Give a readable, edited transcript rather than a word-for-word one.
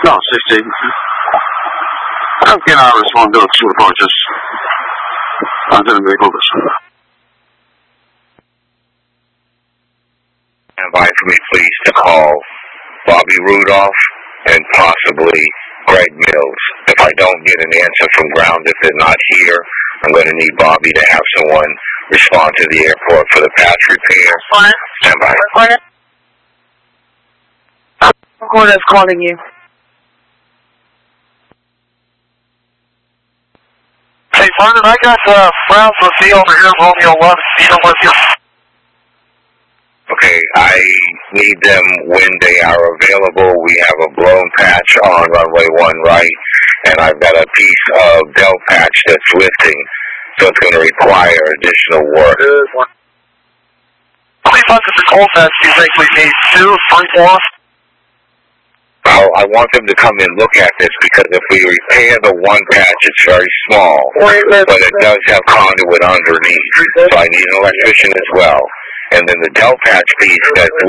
No, 16. Again, I respond to the approaches. Antennen Vehicle. Advise me, please, to call Bobby Rudolph and possibly Greg Mills. If I don't get an answer from ground, if they're not here, I'm going to need Bobby to have someone respond to the airport for the patch repair. Stand by. Recorder's calling you. Hey, Vernon, I got Brownsville C over here, Romeo 11, speeding with you. Okay, I need them when they are available. We have a blown patch on runway 1 right, and I've got a piece of Del patch that's lifting, so it's going to require additional work. How many buckets of coal patch do you think we need? 2, 3, 4? Well, I want them to come and look at this because if we repair the one patch, it's very small, but it does have conduit underneath, so I need an electrician as well. And then the Del patch piece that's